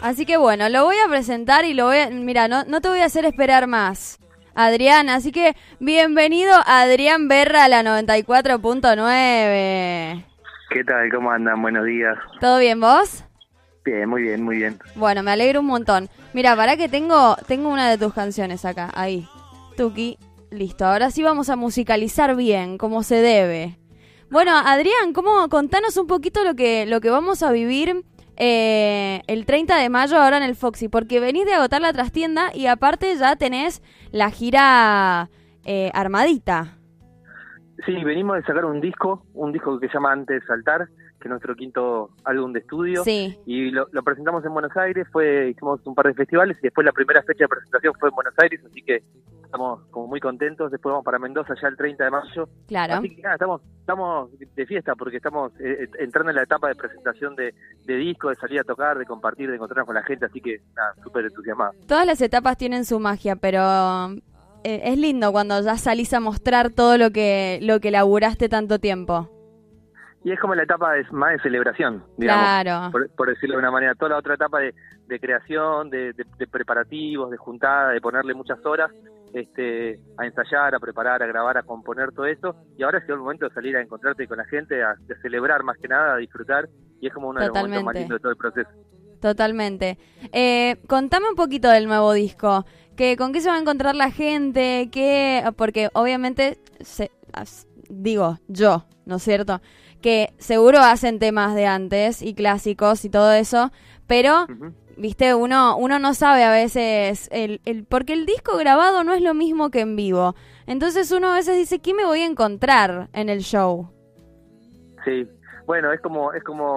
Así que bueno, lo voy a presentar y mira, no te voy a hacer esperar más, Adrián. Así que bienvenido Adrián Berra a la 94.9. ¿Qué tal? ¿Cómo andan? Buenos días. ¿Todo bien, vos? Bien, muy bien, muy bien. Bueno, me alegro un montón. Mira, pará que tengo una de tus canciones acá, ahí. Tuki, listo. Ahora sí vamos a musicalizar bien, como se debe. Bueno, Adrián, contanos un poquito lo que vamos a vivir el 30 de mayo ahora en el Foxy, porque venís de agotar la trastienda y aparte ya tenés la gira armadita. Sí, venimos de sacar un disco que se llama Antes de Saltar, que es nuestro quinto álbum de estudio. Sí. Y lo presentamos en Buenos Aires, hicimos un par de festivales y después la primera fecha de presentación fue en Buenos Aires, así que estamos como muy contentos. Después vamos para Mendoza ya el 30 de mayo. Claro. Así que nada, estamos de fiesta porque estamos entrando en la etapa de presentación de disco, de salir a tocar, de compartir, de encontrarnos con la gente, así que nada, súper entusiasmado. Todas las etapas tienen su magia, pero es lindo cuando ya salís a mostrar todo lo que laburaste tanto tiempo. Y es como la etapa más de celebración, digamos, claro. por decirlo de una manera. Toda la otra etapa de creación, de preparativos, de juntada, de ponerle muchas horas a ensayar, a preparar, a grabar, a componer todo eso. Y ahora es el momento de salir a encontrarte con la gente, de celebrar más que nada, a disfrutar. Y es como uno de los momentos más lindos de todo el proceso. Totalmente. Contame un poquito del nuevo disco. ¿Con qué se va a encontrar la gente? Porque obviamente, digo yo, ¿no es cierto?, que seguro hacen temas de antes y clásicos y todo eso, pero, viste, uno no sabe a veces, porque el disco grabado no es lo mismo que en vivo. Entonces uno a veces dice, ¿qué me voy a encontrar en el show? Sí, bueno, es como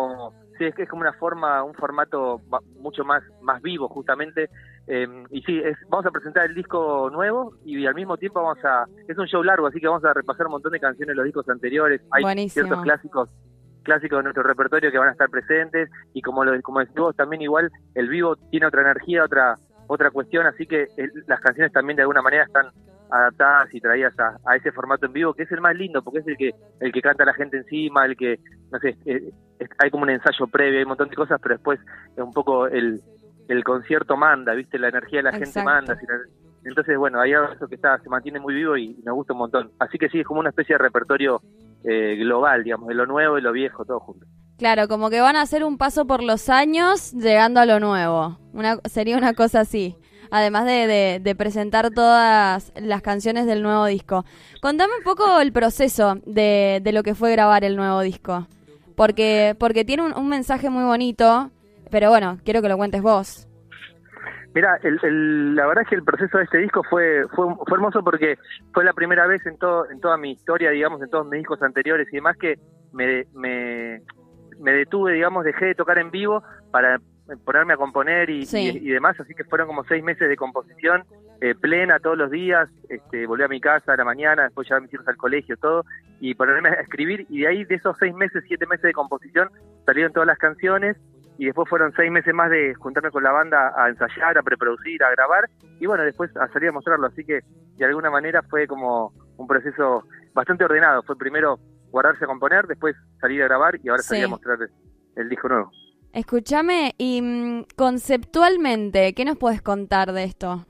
un formato mucho más vivo justamente, y sí, vamos a presentar el disco nuevo y al mismo tiempo es un show largo, así que vamos a repasar un montón de canciones de los discos anteriores. Hay Buenísimo. Ciertos clásicos de nuestro repertorio que van a estar presentes, y como decís vos, también igual el vivo tiene otra energía, otra cuestión, así que las canciones también de alguna manera están adaptadas y traídas a ese formato en vivo, que es el más lindo, porque es el que canta la gente encima, el que, no sé, hay como un ensayo previo, hay un montón de cosas, pero después un poco el concierto manda, ¿viste? La energía de la gente manda. Entonces, bueno, hay algo que se mantiene muy vivo y nos gusta un montón. Así que sí, es como una especie de repertorio global, digamos, de lo nuevo y lo viejo, todo junto. Claro, como que van a hacer un paso por los años llegando a lo nuevo. Sería una cosa así. Además de presentar todas las canciones del nuevo disco. Contame un poco el proceso de lo que fue grabar el nuevo disco. Porque tiene un mensaje muy bonito, pero bueno, quiero que lo cuentes vos. Mira, la verdad es que el proceso de este disco fue hermoso porque fue la primera vez en toda mi historia, digamos, en todos mis discos anteriores y demás, que me detuve, digamos, dejé de tocar en vivo para ponerme a componer y demás, así que fueron como 6 meses de composición plena todos los días. Volví a mi casa a la mañana, después llevar a mis hijos al colegio, todo, y ponerme a escribir, y de ahí, de esos 6 meses, 7 meses de composición, salieron todas las canciones, y después fueron 6 meses más de juntarme con la banda a ensayar, a preproducir, a grabar, y bueno, después a salir a mostrarlo, así que de alguna manera fue como un proceso bastante ordenado. Fue primero guardarse a componer, después salir a grabar y ahora salir a mostrar el disco nuevo. Escúchame, y conceptualmente, ¿qué nos puedes contar de esto?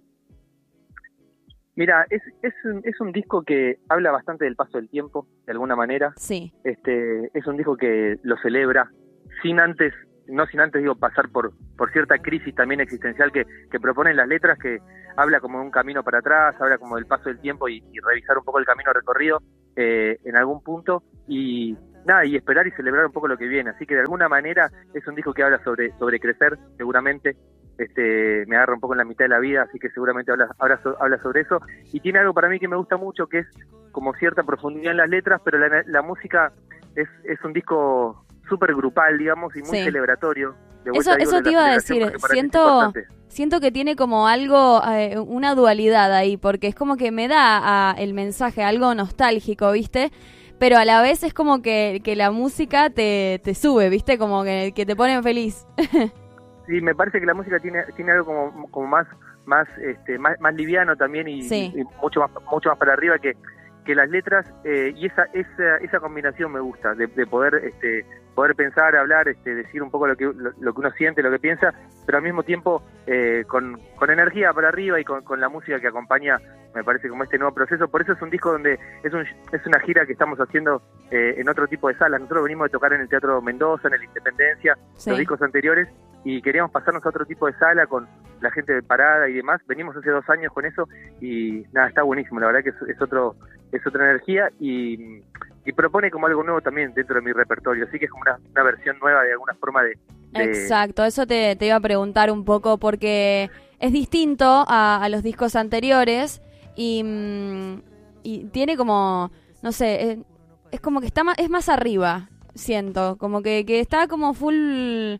Mira, es un disco que habla bastante del paso del tiempo, de alguna manera. Sí. Es un disco que lo celebra, no sin antes pasar por cierta crisis también existencial que proponen las letras, que habla como de un camino para atrás, habla como del paso del tiempo y revisar un poco el camino recorrido en algún punto, y nada, y esperar y celebrar un poco lo que viene. Así que de alguna manera es un disco que habla sobre crecer, seguramente. Me agarra un poco en la mitad de la vida, así que seguramente habla sobre eso, y tiene algo para mí que me gusta mucho, que es como cierta profundidad en las letras, pero la música es un disco súper grupal, digamos, y muy celebratorio. Eso te iba a decir, siento que tiene como algo, una dualidad ahí, porque es como que me da el mensaje algo nostálgico, ¿viste? Pero a la vez es como que la música te sube, ¿viste? Como que te pone feliz. Sí, me parece que la música tiene algo como más liviano también y mucho más para arriba que las letras, y esa combinación me gusta, de poder poder pensar, hablar, decir un poco lo que uno siente, lo que piensa, pero al mismo tiempo con energía para arriba y con la música que acompaña, me parece, como este nuevo proceso. Por eso es un disco donde es una gira que estamos haciendo en otro tipo de salas. Nosotros venimos de tocar en el Teatro Mendoza, en el Independencia, los discos anteriores, y queríamos pasarnos a otro tipo de sala con la gente de parada y demás. Venimos hace 2 años con eso y nada, está buenísimo. La verdad que es otra energía y propone como algo nuevo también dentro de mi repertorio. Así que es como una versión nueva de alguna forma de... Exacto, eso te iba a preguntar un poco porque es distinto a los discos anteriores y tiene como, no sé, es como que es más arriba, siento, como que está como full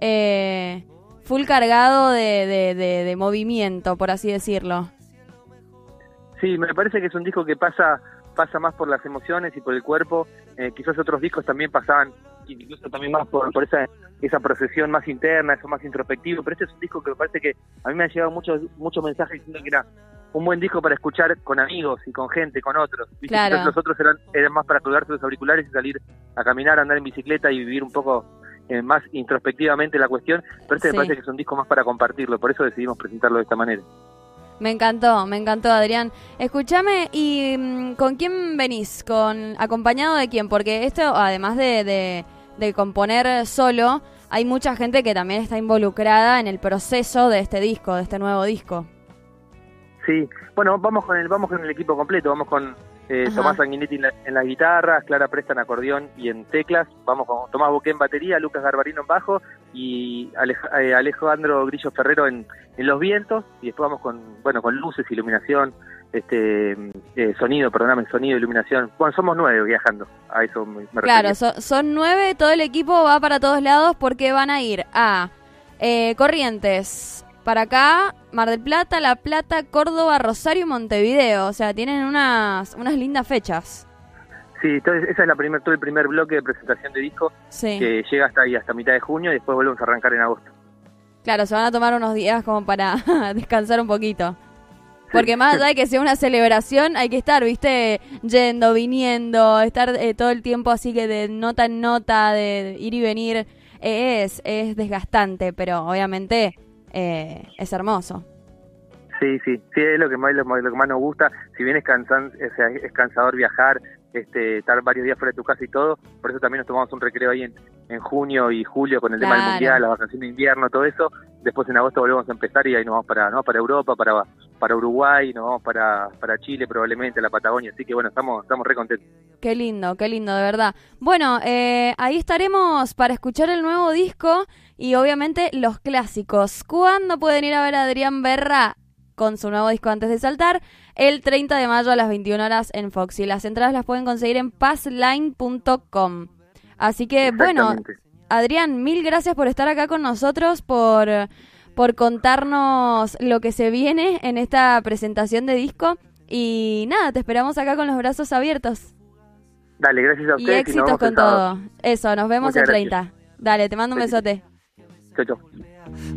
cargado de movimiento, por así decirlo. Sí, me parece que es un disco que pasa más por las emociones y por el cuerpo. Quizás otros discos también pasaban incluso también más por esa procesión más interna, eso más introspectivo, pero este es un disco que me parece que a mí me han llegado muchos mensajes diciendo que era un buen disco para escuchar con amigos y con gente, con otros. Claro. Los otros eran más para colgarse los auriculares y salir a caminar, a andar en bicicleta y vivir un poco más introspectivamente la cuestión, pero me parece que es un disco más para compartirlo, por eso decidimos presentarlo de esta manera. Me encantó, Adrián. Escúchame, ¿y con quién venís? ¿Acompañado de quién? Porque esto, además de componer solo, hay mucha gente que también está involucrada en el proceso de este disco, de este nuevo disco. Sí, bueno, vamos con el equipo completo, vamos con Tomás Sanguinetti en las guitarras, Clara Presta en acordeón y en teclas, vamos con Tomás Boqué en batería, Lucas Garbarino en bajo y Alejandro Grillo Ferrero en los vientos, y después vamos con luces, iluminación, sonido, iluminación. Bueno, somos 9 viajando, a eso me refiero. Claro, son 9, todo el equipo va para todos lados porque van a ir a Corrientes, para acá, Mar del Plata, La Plata, Córdoba, Rosario y Montevideo. O sea, tienen unas lindas fechas. Sí, entonces esa es todo el primer bloque de presentación de disco, que llega hasta mitad de junio y después volvemos a arrancar en agosto. Claro, se van a tomar unos días como para descansar un poquito. Porque más allá de que sea una celebración, hay que estar, ¿viste? Yendo, viniendo, estar todo el tiempo así que de nota en nota, de ir y venir. Es desgastante, pero obviamente es hermoso. Sí, es lo que más nos gusta. Si bien es cansador viajar, estar varios días fuera de tu casa y todo, por eso también nos tomamos un recreo ahí en junio y julio con el tema del mundial, las vacaciones de invierno, todo eso. Después en agosto volvemos a empezar y ahí nos vamos para Europa, para Uruguay, nos vamos para Chile probablemente, la Patagonia, así que bueno, estamos re contentos. Qué lindo, de verdad. Bueno, ahí estaremos para escuchar el nuevo disco y obviamente los clásicos. ¿Cuándo pueden ir a ver a Adrián Berra con su nuevo disco Antes de Saltar? El 30 de mayo a las 21 horas en Foxy. Las entradas las pueden conseguir en passline.com. Así que bueno, Adrián, mil gracias por estar acá con nosotros, por contarnos lo que se viene en esta presentación de disco. Y nada, te esperamos acá con los brazos abiertos. Dale, gracias a ustedes. Y éxitos con todo. Eso, nos vemos el 30. Dale, te mando un besote. Chau.